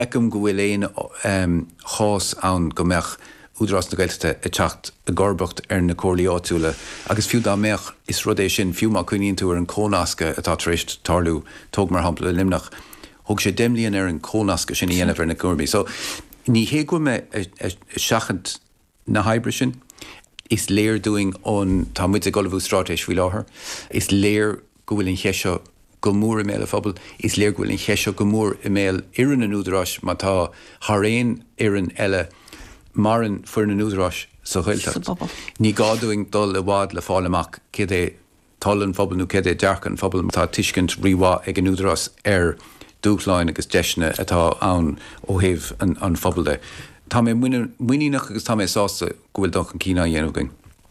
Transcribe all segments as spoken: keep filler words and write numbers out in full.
ecum go bhfuil éon um, chás ann go meach údras na Gaeltachta a teacht a gorbacht ar na cóirlaí áitiúla agus fiú dá meach is rud é sin fiú má cuiníonn tú ar an cónasca atá tréist tarlú tóg mar hampla limnach thug sé déimlíonn ar an cónasca sin dhéanamh ar na cuairbí. So ní hé go me seachant na haibre sin is léir doing ón tá muid a golamh strátéis bhí láthair is léir go bhfuil an cheisio go mór i méil a phobal is léir go bhfuil an cheisio go mór i méil iarran an údarás má tá thraon iarran eile maran fuair na údarás sa Gaeltacht. Ní gáúing dul a bhád le fáil amach céad é talann phobal nó céad é dearcan phobal tá tuiscint ríomhá ag an údarás ar dúchláin agus deisne atá ann ó thaobh an, an phobal de. Tá mé muíach agus tá mé sásta go bhfuil doch an cína dhéanamh.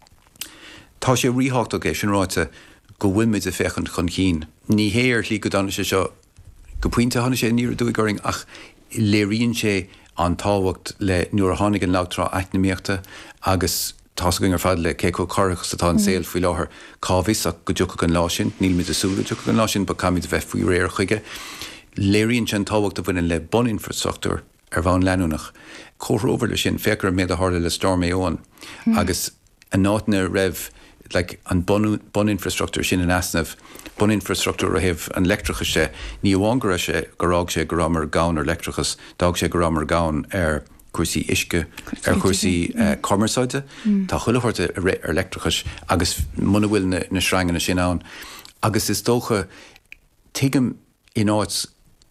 Tá sé ríthachta é sin ráite go bhfuilmid a fechan chun cín. Ní héir lí go dána sé seo go puinte hána sé níor dúig goring ach léiríonn sé an táhacht le nuair a tháinig an lágtrá eithnaíochta agus tásaing ar fad le céco choirech sa tá an saoil faoi láthair cábhís ach go dteach an lá sin, níl mid a súla dteach an lá sin ba camid bheith faoi réir chuige. Léiríonn sé an táhacht a bhfuin le bon infrastruchtúr ar bhain leanúnach. Chóróver le sin fécar méad a hála le Storm éón mm. agus an náitna raibh like, an bon, bon infrastructure sin an asnamh, bon infrastructure a heh an lectricha sé, ní bhangara sé gorág sé gorámar gán ar lectrichas, dag sé gorámar gán ar cuasaí isce, ar cuasaí uh, commerceide, mm. tá chuilehorta ar lectrichas agus muna bhfuil na, na srangana sin ann. Agus is dócha tuigim in áit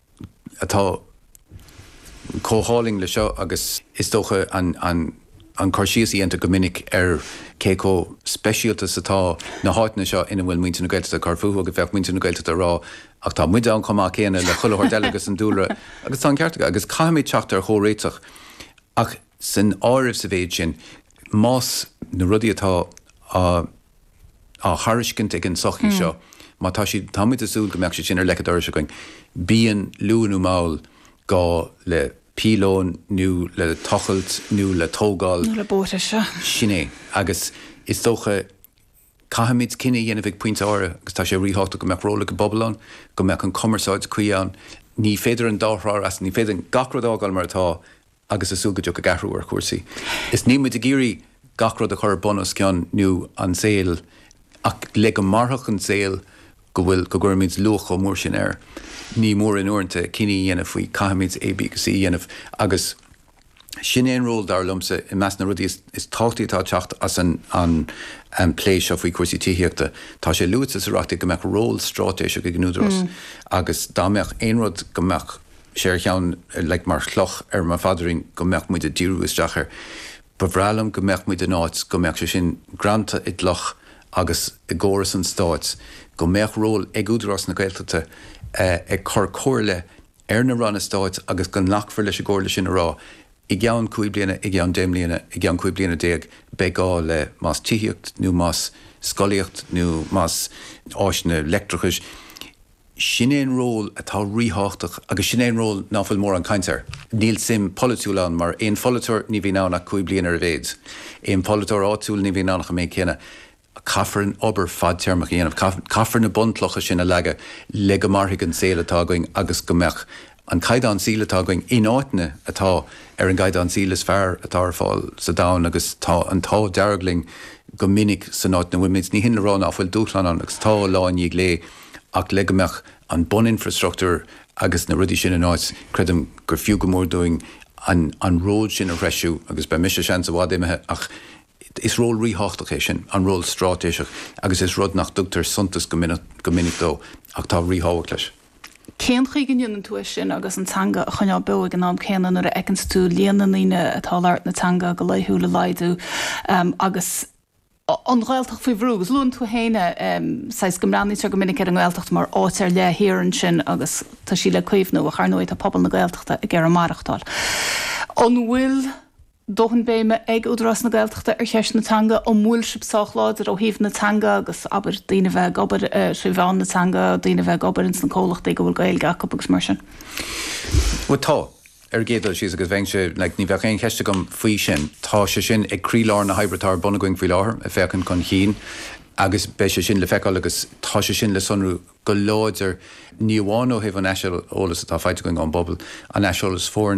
atá cóháling le seo agus is dócha an, an, an choirsíosaí enta go minic ar céco speisialtas atá na háitna seo ina bhfuil muinte na Gaeltachta carfú agus bheith muinte na Gaeltachta rá ach tá muide an comá céanna le chuilehor delegus an dúra agus tá ceartacha agus caiimiid teachta ar chóréiteach ach san áiribh sa bhéid sin más na rudaí atá á thariscint ag an sochaí seo má tá si tá muid a súil go mbeadh sé sin ar lecadáir se going bíon luúnú máil gá le pílón nó le tochailt nó le tógáil nó le bóta se sinné agus is dócha caiimiid cinenne dhéanamh puinte ára agus tá sé ríthachta go meach róla go Bobalán go meach an commerceáid cuián ní féidir an dárá as ní féidir an gachradágáil mar atá agus is súga jo go gahrú ar cuasaí. Is ní muid a géirí gachrad a chur bonus ceann nó an saoil ach le go marthach an saoil go bhfuil go gurmid luach ó mór sin air. Ní mór in uanta cinní dhéanamh faoi caiimiid A B C dhéanamh agus sin éon ról dar lumsa i meas na rudí is, is táchtaí tá teacht as an, an, an pléis seo faoi cuasaí tííochta. Tá sé luúta sa ráta go meach ról strátéisio go gnúdras mm. agus dámeach éon rud go meach séir cheann le mar chloch ar má fadaring go meach muid a díú isteachar. Bhrealam go meach muid a náit go meach sé sin granta i dloch agus i ggóras an stáit go meach ról ag údras na Gaeltachta Uh, ag chur cóirle ar na ranna stáit agus go nachfar leis a ggóirla sin rá i gceann cúig bliana, i gceann déim bliana, i gceann cúig bliana déag beagá le más tííocht nó más scoíocht nó más áisna lectrichas. Sin éon ról atá ríthachtaach agus sin éon ról náfuil mór an caintear. Níl sim polúán mar éon folatóir ní bhí nánach cúig bliana ar a bhéid. Éon folatóir áitiúil ní bhí nánach a mé chéine. Caffar an obair fad tearmach dhéanamh caffar na buntlocha sin a leige le go marthaigh an saoil atá going agus go meach an caiidán síle atá going in áitne atá ar an gaiidán síle is fearr atá ar fáil sa dán agus tá an tá deargling go minic san áit na bhuiimiid ní hinna rán áfuil dúchlan an agus tá láin ag lé ach le go meach an bon infrastructúr agus na rudí sin an áit credum gur fiú go mór doing an, an ród sin a reisiú agus be mis sean sa bhád éimethe ach is ról ríthachtaach é sin an ról strátéiseach agus is rud nach dútar suntas go minic dó ach tá ríthach leis. Céan chuig an tú sin agus an tanga a chuine be an ná céanan ar a ecans tú líanaíine atá leart na tanga go leiithú le laidú um, agus an ghilteach faoi bhrúgus lún tú héine um, sais gomrání go minic ar an ghilteacht mar átar le hiann sin agus tá sí le cuimhnú a charnóid a pobl na ghilteachta i ggéar marachtáil. An bhfuil Dóchan béime ag údras na Gaeltachta ar cheist na tanga ó múil sibsáchláidir ó híomh na tanga agus aber daoine bheith gobar sé bheán na tanga daoine bheith gobar ins na cólach go bhfuil gail gacha agus mar sin. Well tá ar gédal síos agus bhain sé le ní bheith chéon cheiste gom faoi sin tá sé sin ag críláir na haibretar buna going faoi láthair a fecinn chun chin agus be sé sin le feáil agus tá sé sin le sonrú go láidir níomháin ó heh an eisiil ólas atá feite going an bobbal an eisiolalas fór